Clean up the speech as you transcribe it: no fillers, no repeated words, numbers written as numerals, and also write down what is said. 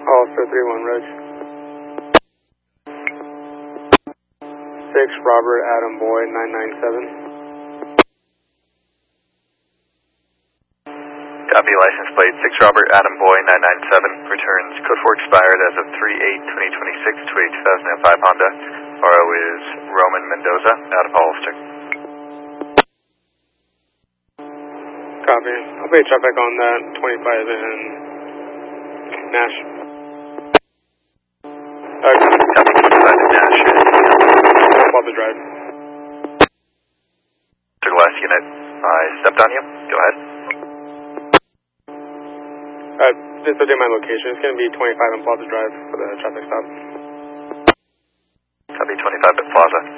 Officer 3-1, Reg. 6 Robert Adam Boy 997. Copy, license plate 6 Robert Adam Boy 997, returns code 4 expired as of 3/8/2026 to a 2005 Honda. RO is Roman Mendoza, out of Hollister. Copy. I'll be traffic on that 25 and Nash. Copy, 25 and Nash. Off the drive. To the last unit, I stepped on you. Go ahead. Just to do my location, it's going to be 25 on Plaza Drive for the traffic stop. Copy, 25 at Plaza.